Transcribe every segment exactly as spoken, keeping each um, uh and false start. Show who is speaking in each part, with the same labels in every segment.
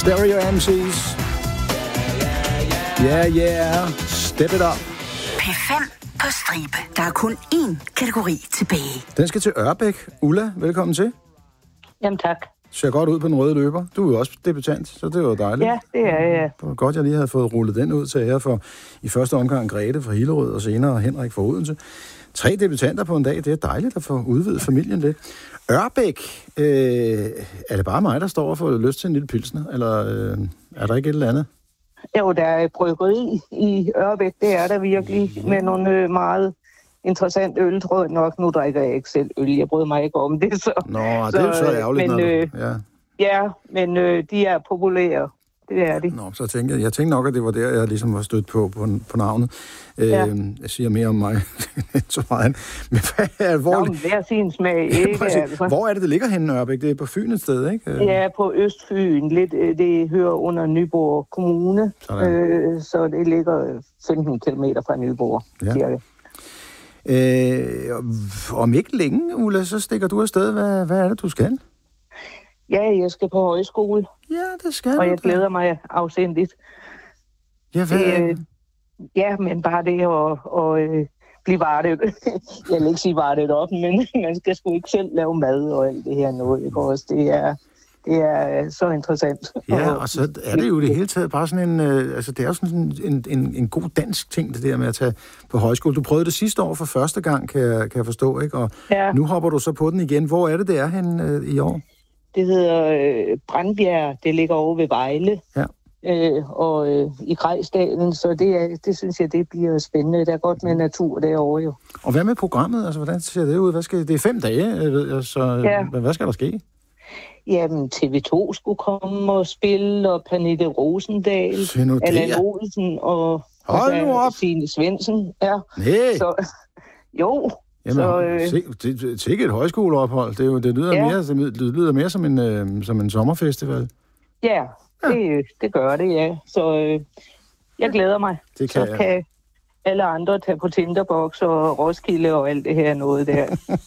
Speaker 1: Stereo M C's. Yeah, yeah. Step it up.
Speaker 2: P fem på stribe. Der er kun én kategori tilbage.
Speaker 1: Den skal til Ørbæk. Ulla, velkommen til.
Speaker 3: Jamen tak.
Speaker 1: Ser godt ud på den røde løber. Du er jo også debutant, så det var dejligt.
Speaker 3: Ja, det er jeg.
Speaker 1: Det var godt, jeg lige havde fået rullet den ud til ære for i første omgang Grete fra Hillerød, og senere Henrik fra Odense. Tre debutanter på en dag, det er dejligt at få udvidet familien lidt. Ørbæk, øh, er det bare mig, der står og får lyst til en lille pilsner, eller øh, er der ikke et eller andet?
Speaker 3: Jo, der er et bryggeri i Ørbæk, det er der virkelig, med nogle øh, meget interessant øl, tror jeg nok. Nu drikker jeg ikke selv øl, jeg bryder mig ikke om det. Så,
Speaker 1: Nå, det er jo så ærgerligt,
Speaker 3: men,
Speaker 1: når du...
Speaker 3: Øh,
Speaker 1: ja.
Speaker 3: ja, men øh, de er populære. Det er de.
Speaker 1: Nå, så tænkte jeg, jeg tænkte nok, at det var der, jeg ligesom var stødt på, på, på navnet.
Speaker 3: Ja.
Speaker 1: Øh, jeg siger mere om mig, så meget. Men hvad er hvor...
Speaker 3: Nå, men hver sin smag, ikke? Altså.
Speaker 1: Hvor er det, det ligger henne, Ørbæk? Det er på Fyn et sted, ikke?
Speaker 3: Ja, på Østfyn. Lidt, det hører under Nyborg Kommune. Øh, så det ligger femten kilometer fra Nyborg,
Speaker 1: ja.
Speaker 3: Cirka.
Speaker 1: Øh, om ikke længe, Ulla, så stikker du afsted. Hvad, hvad er det, du skal?
Speaker 3: Ja, jeg skal på højskole.
Speaker 1: Ja, det skal
Speaker 3: Og
Speaker 1: du.
Speaker 3: jeg glæder mig afsindigt.
Speaker 1: Ja, hvad?
Speaker 3: Øh, ja, men bare det at, at, at blive vartet. Jeg vil ikke sige vartet op, men man skal sgu ikke selv lave mad og alt det her noget. Ikke? Også det er, det er så interessant.
Speaker 1: Ja, og så er det jo det hele taget bare sådan en... Øh, altså, det er jo sådan en, en, en god dansk ting, det der med at tage på højskole. Du prøvede det sidste år for første gang, kan jeg, kan jeg forstå, ikke? Og ja. Nu hopper du så på den igen. Hvor er det, det er henne øh, i år?
Speaker 3: Det hedder øh, Brandbjerg. Det ligger over ved Vejle.
Speaker 1: Ja.
Speaker 3: Øh, og øh, i Grejsdalen, så det, er, det synes jeg, det bliver spændende. Der er godt med natur derovre jo.
Speaker 1: Og hvad med programmet? Altså, hvordan ser det ud? Hvad skal, det er fem dage, ved jeg, så ja. Hvad skal der ske?
Speaker 3: Jamen, T V to skulle komme og spille, og Pernille Rosendal, Allan Olsen og, og Signe Svendsen. Ja.
Speaker 1: Nej.
Speaker 3: Så, jo.
Speaker 1: Jamen, så, øh, se, det, det er ikke et højskoleophold. Det, er jo, det, lyder, ja. mere, det lyder mere som en, øh, som en sommerfestival.
Speaker 3: Ja, ja. Det, det gør det, ja. Så øh, jeg glæder mig.
Speaker 1: Det kan
Speaker 3: så
Speaker 1: jeg.
Speaker 3: kan alle andre tage på Tinderbox og Roskilde og alt det her noget der.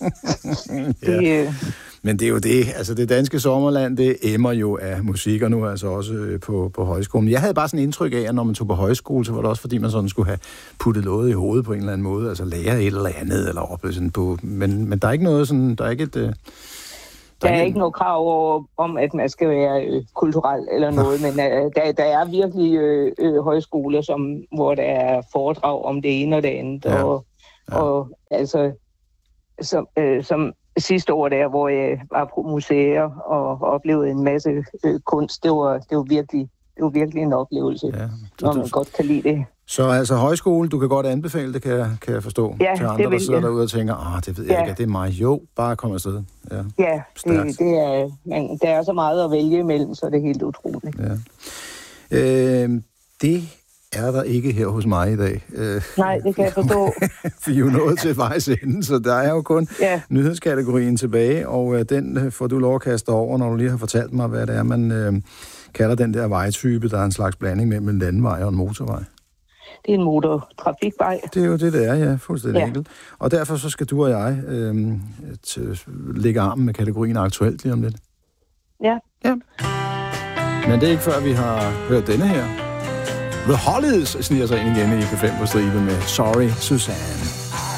Speaker 1: ja. det, øh, Men det er jo det, altså det danske sommerland, det emmer jo af musik, og nu altså også på, på højskolen. Jeg havde bare sådan en indtryk af, at når man tog på højskole, så var det også fordi, man sådan skulle have puttet noget i hovedet på en eller anden måde, altså lære et eller andet, eller op sådan på, men, men der er ikke noget sådan, der er ikke et... Der,
Speaker 3: der er ikke noget krav over, om, at man skal være øh, kulturel eller noget, men øh, der, der er virkelig øh, øh, højskoler, som, hvor der er foredrag om det ene og det andet, ja. og, ja. og altså, som, øh, som sidste år der, hvor jeg var på museer og oplevede en masse øh, kunst, det var, det var virkelig det var virkelig en oplevelse, ja, når man godt kan lide det.
Speaker 1: Så altså højskole, du kan godt anbefale det, kan jeg, kan jeg forstå,
Speaker 3: ja,
Speaker 1: til andre, der sidder derude og tænker, ah, det ved jeg ja. ikke, at det er mig. Jo, bare kom afsted. Ja,
Speaker 3: ja det, det er, man, der er så meget at vælge imellem, så det er helt utroligt.
Speaker 1: Ja. Øh, det er der ikke her hos mig i dag.
Speaker 3: Nej, det kan jeg forstå.
Speaker 1: Vi er jo nået til vejs ende, så der er jo kun ja. nyhedskategorien tilbage, og øh, den får du lov at kaste over, når du lige har fortalt mig, hvad det er, man øh, kalder den der vejtype, der er en slags blanding mellem en landvej og en motorvej.
Speaker 3: Det er en motortrafikvej.
Speaker 1: Det er jo det, det er, ja. Fuldstændig
Speaker 3: ja.
Speaker 1: enkelt. Og derfor så skal du og jeg øh, til, lægge armen med kategorien aktuelt lige om lidt.
Speaker 3: Ja.
Speaker 1: Ja. Men det er ikke før, vi har hørt denne her. The Hollies sniger sig ind igen i P fem på stribe med Sorry, Suzanne.